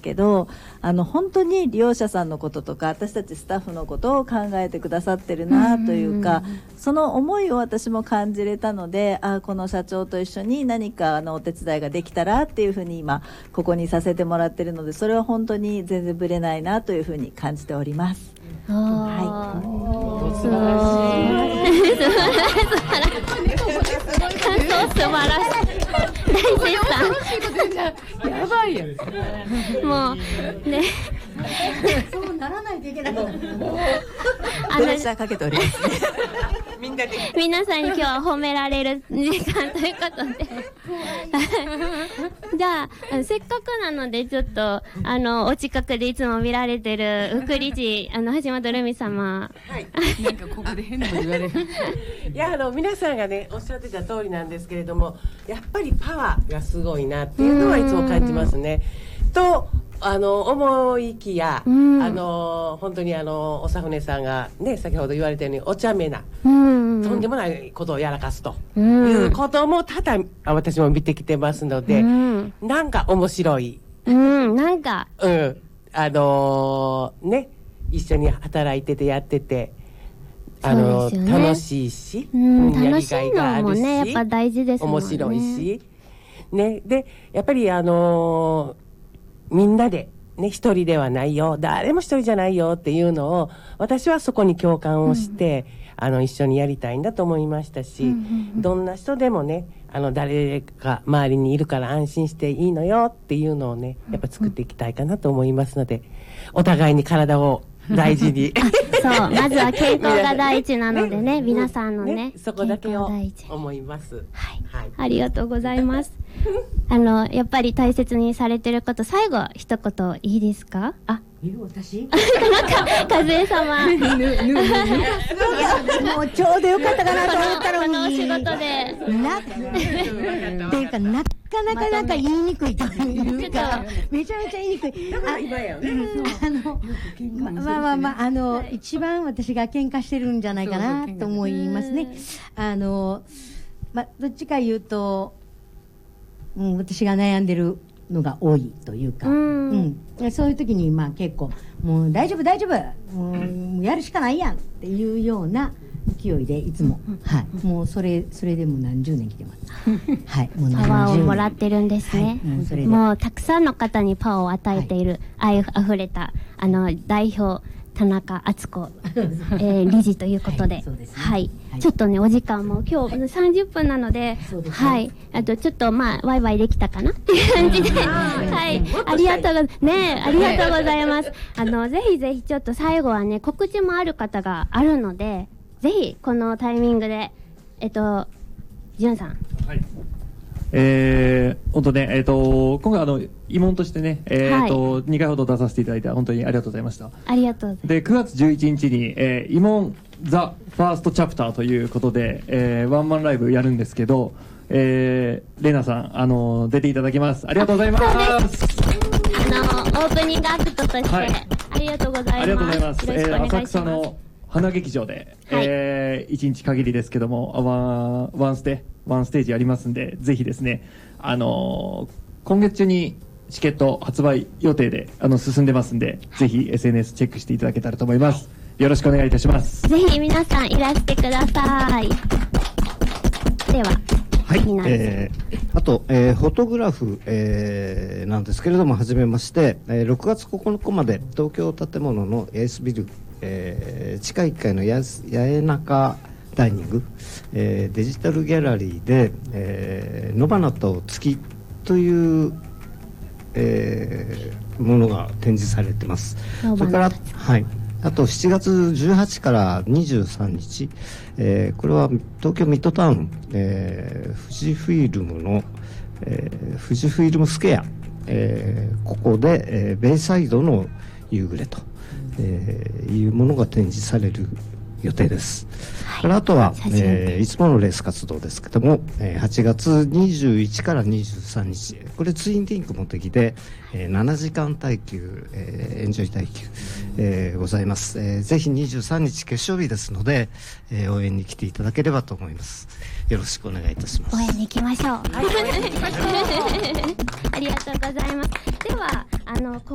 けど、本当に利用者さんのこととか私たちスタッフのことを考えてくださってるなというか、その思いを私も感じれたので、この社長と一緒に何かお手伝いができたらっていうふうに今ここにさせてもらってるので、それは本当に全然ぶれないなというふうに感じております。 素晴らしい。大絶賛。やばいよ。もうね。 そうならないといけない。プレッシャーかけておりますね。 皆さんに今日は褒められる時間ということで。じゃあ、せっかくなのでちょっとお近くでいつも見られてる副理事橋本留美様。 はい。なんかここで変なこと言われる。いや皆さんがねおっしゃってた通りなんですけれども、やっぱりパワーがすごいなっていうのはいつも感じますね。と思いきや、本当におさふねさんがね先ほど言われたようにお茶目な、とんでもないことをやらかすということも多々私も見てきてますので、なんか面白い、 なんかね一緒に働いててやってて楽しいし、 楽しいのもねやっぱ大事ですもんね。 面白いしね。でやっぱりみんなでね一人ではないよ、誰も一人じゃないよっていうのを私はそこに共感をして、一緒にやりたいんだと思いましたし、どんな人でもね誰か周りにいるから安心していいのよっていうのをねやっぱ作っていきたいかなと思いますので、お互いに体を大事にそう、まずは健康が第一なのでね、皆さんのね、 そこだけを思います。 はい、ありがとうございます。やっぱり大切にされてること、最後一言いいですか？ 私和江様。 もうちょうどよかったかなと思ったのに。 このお仕事で。 っていうかなかなか言いにくいというか、めちゃめちゃ言いにくい。一番私が喧嘩してるんじゃないかなと思いますね。どっちか言うと、私が悩んでるのが多いというか、そういう時に結構もう大丈夫、もうやるしかないやんっていうような勢いでいつも、もうそれでも何十年来てます。もうパワーをもらってるんですね。もうたくさんの方にパワーを与えている、愛あふれた代表田中敦子、理事ということで、ちょっとねお時間も今日30分なので、あとちょっとワイワイできたかなっていう感じで、ありがとうございます。ぜひぜひちょっと最後はね告知もある方があるので、ぜひこのタイミングでじゅんさん。 本当ね、今回慰問としてね、2回ほど出させていただいて本当にありがとうございました。 ありがとうございます。 で、9月11日に、慰問ザ・ファーストチャプターということで、ワンマンライブやるんですけど、レナさん、出ていただきます。ありがとうございます。 オープニングアクトとして、ありがとうございます。 ありがとうございます。 よろしくお願いします。 浅草の花劇場で、1日限りですけども、ワンステージやりますんで、ぜひですね、今月中にチケット発売予定で進んでますんで、ぜひ SNS チェックしていただけたらと思います。よろしくお願いいたします。 ぜひ皆さんいらしてください。では、 あと、フォトグラフ、なんですけれども、初めまして、6月9日まで東京建物の八重洲ビル、地下1階の八重中ダイニング、デジタルギャラリーで、野花と月という、ものが展示されてます。それから、あと7月18から23日、これは東京ミッドタウン、富士フイルムの、富士フイルムスクエア、ここで、ベイサイドの夕暮れと、いうものが展示される予定です。あとは、いつものレース活動ですけども、8月21から23日、これツインリンクも敵で、7時間耐久、エンジョイ耐久、ございます。ぜひ23日決勝日ですので、応援に来ていただければと思います。よろしくお願いいたします。 応援に行きましょう。ありがとうございます。では